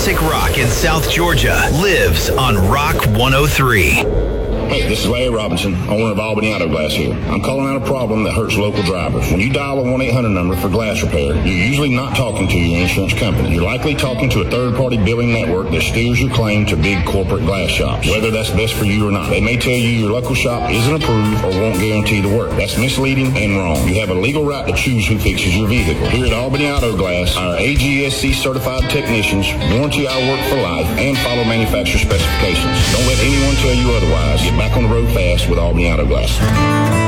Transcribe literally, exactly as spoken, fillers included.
classic rock in South Georgia lives on Rock one oh three. Hey, this is Larry Robinson, owner of Albany Auto Glass here. I'm calling out a problem that hurts local drivers. When you dial a one eight hundred number for glass repair, you're usually not talking to your insurance company. You're likely talking to a third-party billing network that steers your claim to big corporate glass shops, whether that's best for you or not. They may tell you your local shop isn't approved or won't guarantee the work. That's misleading and wrong. You have a legal right to choose who fixes your vehicle. Here at Albany Auto Glass, our A G S C-certified technicians warranty our work for life and follow manufacturer specifications. Don't let anyone tell you otherwise. Get back on the road fast with Albany Auto Glass.